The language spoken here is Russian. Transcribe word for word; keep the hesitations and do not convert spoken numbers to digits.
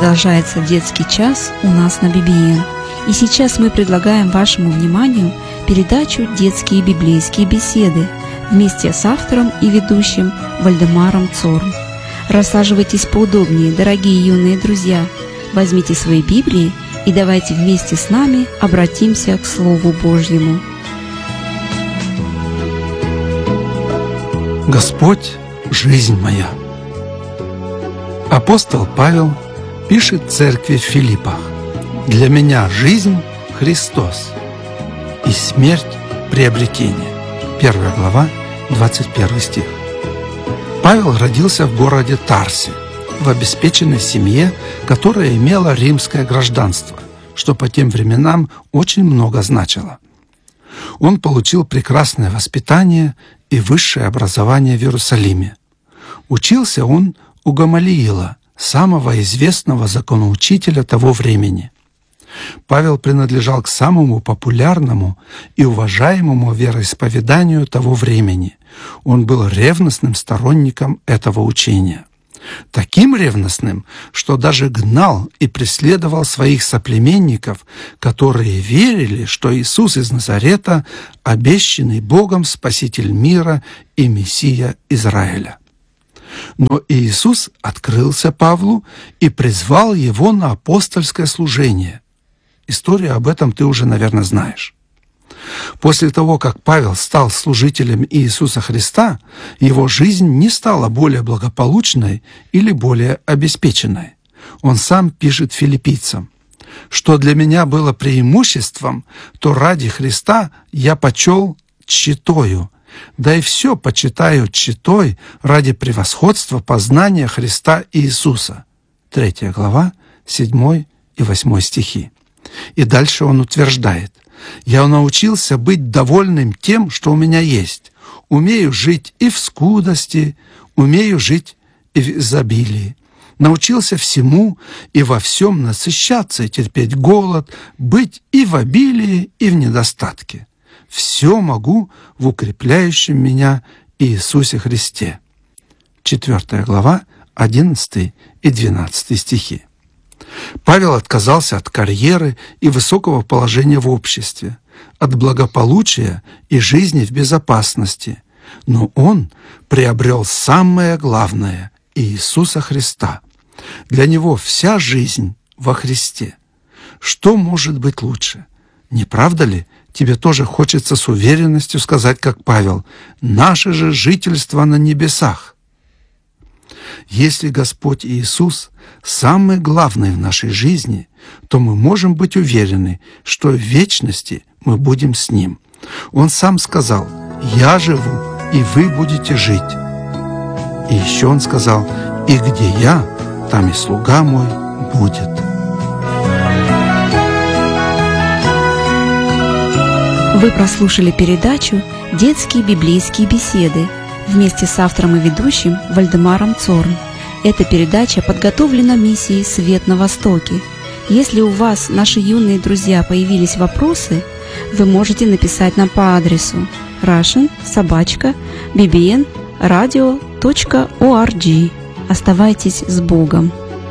Продолжается детский час у нас на би би эн. И сейчас мы предлагаем вашему вниманию передачу «Детские библейские беседы» вместе с автором и ведущим Вальдемаром Цорн. Рассаживайтесь поудобнее, дорогие юные друзья, возьмите свои Библии и давайте вместе с нами обратимся к Слову Божьему. Господь – жизнь моя. Апостол Павел пишет церкви в Филиппах: «Для меня жизнь – Христос, и смерть – приобретение». Первая глава, двадцать первый стих. Павел родился в городе Тарсе, в обеспеченной семье, которая имела римское гражданство, что по тем временам очень много значило. Он получил прекрасное воспитание и высшее образование в Иерусалиме. Учился он у Гамалиила, самого известного законоучителя того времени. Павел принадлежал к самому популярному и уважаемому вероисповеданию того времени. Он был ревностным сторонником этого учения. Таким ревностным, что даже гнал и преследовал своих соплеменников, которые верили, что Иисус из Назарета – обещанный Богом Спаситель мира и Мессия Израиля. Но Иисус открылся Павлу и призвал его на апостольское служение. Историю об этом ты уже, наверное, знаешь. После того, как Павел стал служителем Иисуса Христа, его жизнь не стала более благополучной или более обеспеченной. Он сам пишет филиппийцам: «Что для меня было преимуществом, то ради Христа я почел тщетою, да и все почитаю тщетой ради превосходства познания Христа Иисуса». Третья глава, седьмой и восьмой стихи. И дальше он утверждает: «Я научился быть довольным тем, что у меня есть. Умею жить и в скудости, умею жить и в изобилии. Научился всему и во всем насыщаться и терпеть голод, быть и в обилии, и в недостатке. Все могу в укрепляющем меня Иисусе Христе». Четвертая глава, одиннадцатый и двенадцатый стихи. Павел отказался от карьеры и высокого положения в обществе, от благополучия и жизни в безопасности, но он приобрел самое главное – Иисуса Христа. Для него вся жизнь во Христе. Что может быть лучше? Не правда ли? Тебе тоже хочется с уверенностью сказать, как Павел: «Наше же жительство на небесах». Если Господь Иисус самый главный в нашей жизни, то мы можем быть уверены, что в вечности мы будем с Ним. Он сам сказал: «Я живу, и вы будете жить». И еще Он сказал: «И где я, там и слуга мой будет». Вы прослушали передачу «Детские библейские беседы» вместе с автором и ведущим Вальдемаром Цорн. Эта передача подготовлена миссией «Свет на Востоке». Если у вас, наши юные друзья, появились вопросы, вы можете написать нам по адресу russian собака би би эн радио точка орг. Оставайтесь с Богом!